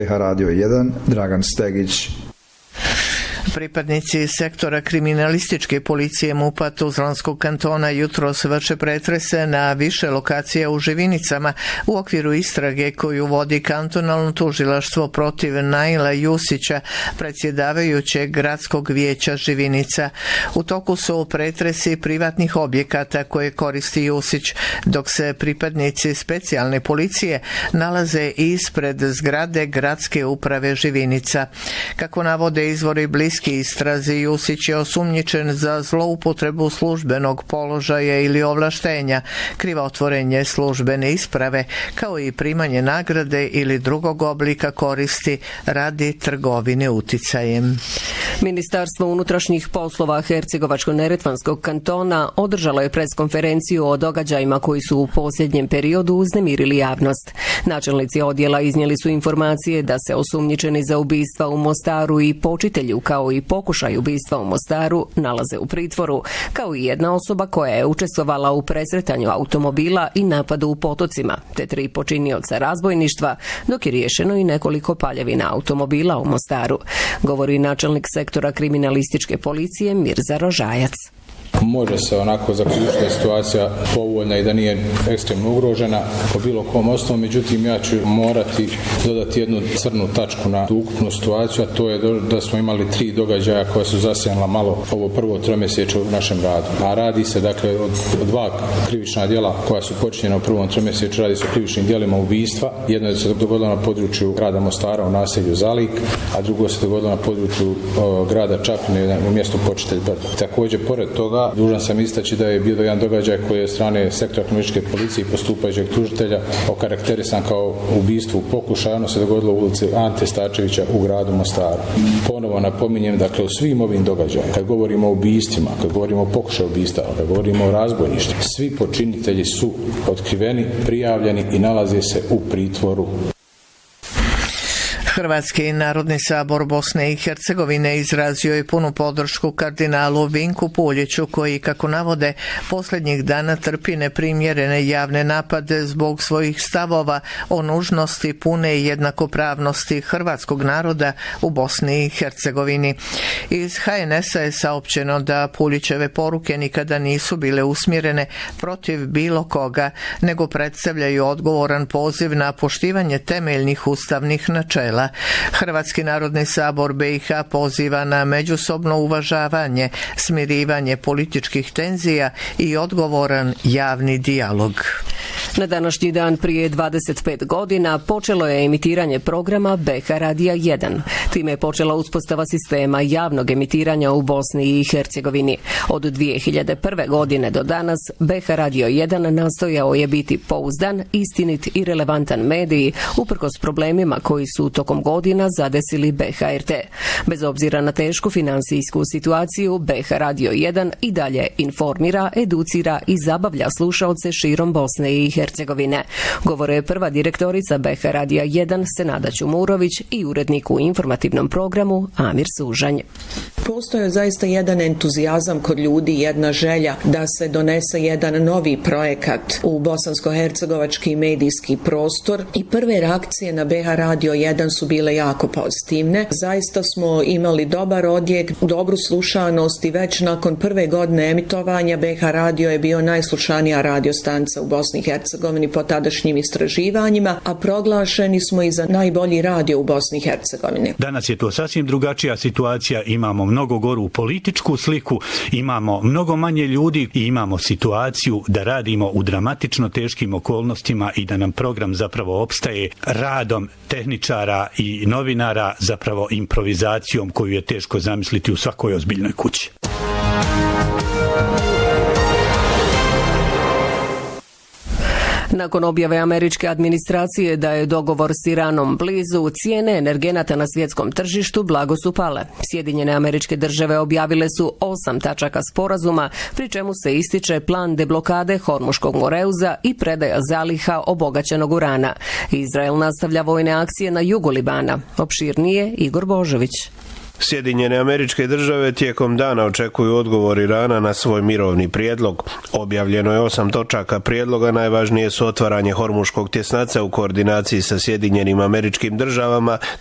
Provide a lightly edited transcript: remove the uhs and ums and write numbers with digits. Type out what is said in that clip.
Radio 1, Dragan Stegić. Pripadnici sektora kriminalističke policije MUP-a Tuzlanskog kantona jutros vrše pretrese na više lokacija u Živinicama u okviru istrage koju vodi kantonalno tužilaštvo protiv Naila Jusića, predsjedavajućeg gradskog vijeća Živinica. U toku su pretresi privatnih objekata koje koristi Jusić, dok se pripadnici specijalne policije nalaze ispred zgrade gradske uprave Živinica. Kako navode izvori bliski istrazi, Jusić je osumnjičen za zloupotrebu službenog položaja ili ovlaštenja, krivotvorenje službene isprave, kao i primanje nagrade ili drugog oblika koristi radi trgovine uticajem. Ministarstvo unutrašnjih poslova Hercegovačko-neretvanskog kantona održalo je preskonferenciju o događajima koji su u posljednjem periodu uznemirili javnost. Načelnici odjela iznijeli su informacije da se osumnjičeni za ubistva u Mostaru i počitelju kao i pokušaj ubistva u Mostaru nalaze u pritvoru, kao i jedna osoba koja je učestvovala u presretanju automobila i napadu u Potocima, te 3 počinioca razbojništva, dok je riješeno i nekoliko paljevina automobila u Mostaru, govori načelnik sektora kriminalističke policije Mirza Rožajac. Može se onako zaključiti da je situacija povoljna i da nije ekstremno ugrožena po bilo kom osnovu, međutim ja ću morati dodati jednu crnu tačku na ukupnu situaciju, a to je da smo imali 3 događaja koja su zasjenila malo ovo prvo tromjesečje u našem radu. A radi se dakle od 2 krivična djela koja su počinjena u prvom tromjesečju, radi se o krivičnim djelima ubistva. Jedno je se dogodilo na području grada Mostara u naselju Zalik, a drugo se dogodilo na području grada Čapljine u mjestu Počitelj Brdo. Također, pored toga, dužan sam istaći da je bio jedan događaj koji je strane sektora kriminalističke policije i postupajućeg tužitelja okarakterisan kao ubistvo u pokušaju. Ono se dogodilo u ulici Ante Starčevića u gradu Mostaru. Ponovo napominjem, dakle, u svim ovim događajima, kad govorimo o ubistvima, kad govorimo o pokušaju ubistava, kad govorimo o razbojništvu, svi počinitelji su otkriveni, prijavljeni i nalaze se u pritvoru. Hrvatski narodni sabor Bosne i Hercegovine izrazio je punu podršku kardinalu Vinku Puljiću koji, kako navode, posljednjih dana trpi neprimjerene javne napade zbog svojih stavova o nužnosti pune jednakopravnosti hrvatskog naroda u Bosni i Hercegovini. Iz HNS-a je saopćeno da Puljićeve poruke nikada nisu bile usmjerene protiv bilo koga, nego predstavljaju odgovoran poziv na poštivanje temeljnih ustavnih načela. Hrvatski narodni sabor BiH poziva na međusobno uvažavanje, smirivanje političkih tenzija i odgovoran javni dijalog. Na današnji dan prije 25 godina počelo je emitiranje programa BiH Radija 1. Time je počela uspostava sistema javnog emitiranja u Bosni i Hercegovini. Od 2001. godine do danas BiH Radio 1 nastojao je biti pouzdan, istinit i relevantan medij uprkos problemima koji su tokom godina zadesili BiH-RT. Bez obzira na tešku financijsku situaciju, BiH Radio 1 i dalje informira, educira i zabavlja slušaoce širom Bosne i Hercegovine. Govore je prva direktorica BiH Radija 1 Senada Ćumurović i urednik u informativnom programu Amir Sužanj. Postoje zaista jedan entuzijazam kod ljudi, jedna želja da se donese jedan novi projekat u bosansko-hercegovački medijski prostor i prve reakcije na BiH Radio 1 su bile jako pozitivne. Zaista smo imali dobar odjek, dobru slušanost i već nakon prve godine emitovanja BiH Radio je bio najslušanija radiostanca u Bosni i Hercegovini po tadašnjim istraživanjima, a proglašeni smo i za najbolji radio u Bosni i Hercegovini. Danas je to sasvim drugačija situacija, imamo mnogo goru političku sliku, imamo mnogo manje ljudi i imamo situaciju da radimo u dramatično teškim okolnostima i da nam program zapravo opstaje radom tehničara i novinara, zapravo improvizacijom koju je teško zamisliti u svakoj ozbiljnoj kući. Nakon objave američke administracije da je dogovor s Iranom blizu, cijene energenata na svjetskom tržištu blago su pale. Sjedinjene Američke Države objavile su 8 tačaka sporazuma, pri čemu se ističe plan deblokade Hormuškog moreuza i predaja zaliha obogaćenog urana. Izrael nastavlja vojne akcije na jugu Libana. Opširnije Igor Božović. Sjedinjene Američke Države tijekom dana očekuju odgovor Irana na svoj mirovni prijedlog. Objavljeno je 8 točaka prijedloga, najvažnije su otvaranje Hormuškog tjesnaca u koordinaciji sa Sjedinjenim Američkim Državama